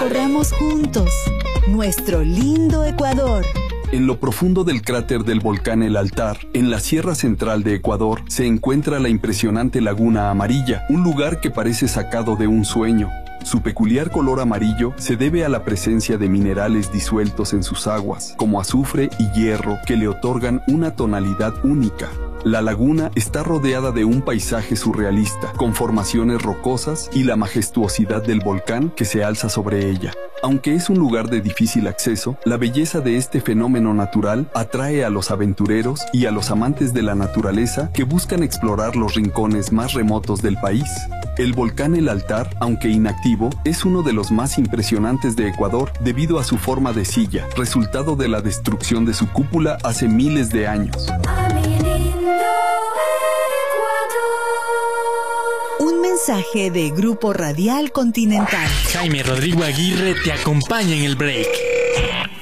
recorramos juntos nuestro lindo Ecuador. En lo profundo del cráter del volcán El Altar, en la Sierra Central de Ecuador, se encuentra la impresionante Laguna Amarilla, un lugar que parece sacado de un sueño. Su peculiar color amarillo se debe a la presencia de minerales disueltos en sus aguas, como azufre y hierro, que le otorgan una tonalidad única. La laguna está rodeada de un paisaje surrealista, con formaciones rocosas y la majestuosidad del volcán que se alza sobre ella. Aunque es un lugar de difícil acceso, la belleza de este fenómeno natural atrae a los aventureros y a los amantes de la naturaleza que buscan explorar los rincones más remotos del país. El volcán El Altar, aunque inactivo, es uno de los más impresionantes de Ecuador debido a su forma de silla, resultado de la destrucción de su cúpula hace miles de años. Un mensaje de Grupo Radial Continental. Jaime Rodrigo Aguirre te acompaña en el break.